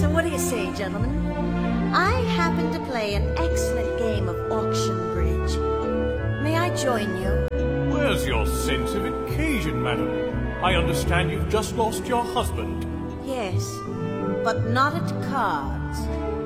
So what do you say, gentlemen? I happen to play an excellent game of auction bridge. May I join you? Where's your sense of occasion, madam? I understand you've just lost your husband. Yes, but not at cards.